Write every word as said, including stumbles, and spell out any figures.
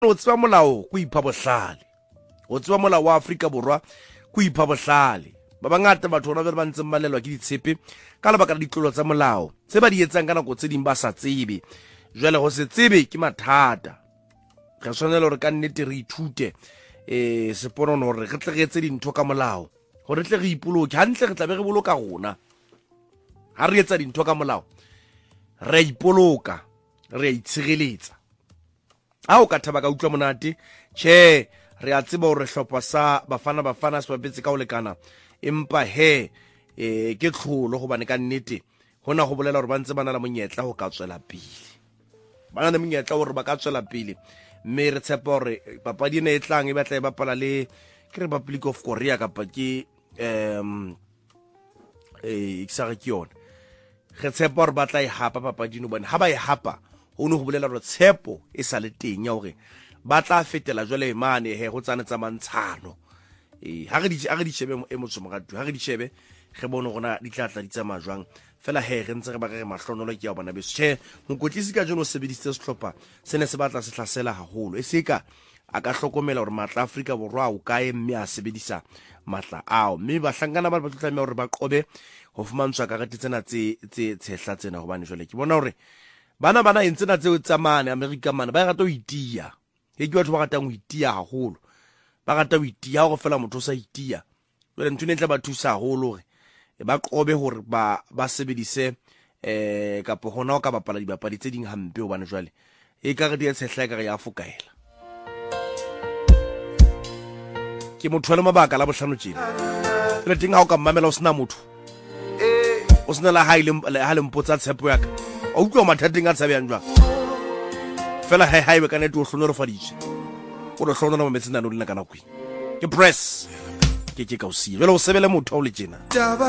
o tseba molao go ipha bohlale o tseba molao wa Afrika Borwa go ipha bohlale ba bangata batho rona ba ntse mmalelwa ke ditshepe ka lebaka la ditlolo tsa molao tse ba di etsang kana go tse ding ba sa tsebe jwale go se tsebe ke mathata re tshwanela re ka nnete re ithute eh sepono hore re tle re etse dintho ka molao gore tle re ipoloke hantle re tla be re boloka rona ha re etsa dintho ka molao re ipoloka re itshireletsa a o ka thaba ka utlwa monate che re a tseba hore hlopha sa bafana bafana se bapetse ka o lekana empa he eh ke tlholo go bane ka nnete hona go bolela hore ba ntse bana la monyetla go ka tswela pele bana le monyetla hore ba ka tswela pele mme re tshepa hore papadi ena e tlang e batla e bapala le ke Republic of Korea kapa ke em eh eksare ke yona re tshepa hore batla e hapa papadi no bone ha ba e hapa ho no go bolela hore tshepo e sa le teng ya hore ba tla fetela jwale mane he go tsane tsa mantshano eh ha re di ha re di shebe e motso mogatu ha re di shebe ge bone gona di tlatla di tsama jwang fela he re ntse re ba re mahlonolo ke ya bona be she mokotlisi ka jono sebedisitse sehlopha sene se batla se hlasela haholo e seka a ka hlokomela hore matla Afrika Borwa o kae mme a sebedisa matla ao mme ba hlangana ba ba tlameha hore ba qobe ho fumantswa karete tsena tse tse tshehla tsena go bane jwale ke bona hore bana bana entse na tseo tsa mane America mane ba rata ho itia e ke batho ba ratang ho itia haholo ba rata ho itia go fela motho sa itia jwale ntune ntla ba thusa haholo hore ba qobe hore ba ba sebedise eh kapo hona o ka bapala dibapadi tse ding hampe ho bane jwale e ka re di tshehla ka ya fokaela ke motho le mabaka la bohlano tjena le teng ha o ka mmamela o sena motho o sena la haile ha le mpotsa tshepo ya ka o utlwa mathateng a tshabeyang jwa fela hai hai be ka nete o hlonoro faditse o lo hlonora mo metsena no le kana kweng ke press ke ke ka o si jalo o sebele motho o le tjena